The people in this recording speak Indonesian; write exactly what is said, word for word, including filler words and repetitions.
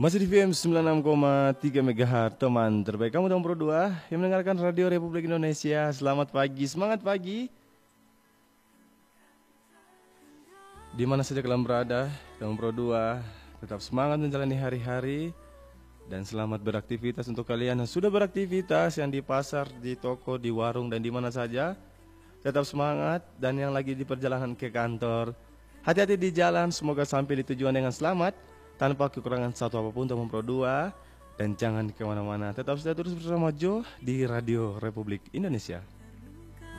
Masih di V M sembilan puluh enam koma tiga MHz, teman terbaik kamu tahun Pro dua yang mendengarkan Radio Republik Indonesia. Selamat pagi, semangat pagi. Di mana saja kalian berada, tahun Pro dua tetap semangat menjalani hari-hari. Dan selamat beraktivitas untuk kalian yang sudah beraktivitas, yang di pasar, di toko, di warung, dan di mana saja. Tetap semangat, dan yang lagi di perjalanan ke kantor, hati-hati di jalan, semoga sampai di tujuan dengan selamat tanpa kekurangan satu apapun untuk Pro dua. Dan jangan kemana-mana, tetap stay terus bersama Jo di Radio Republik Indonesia.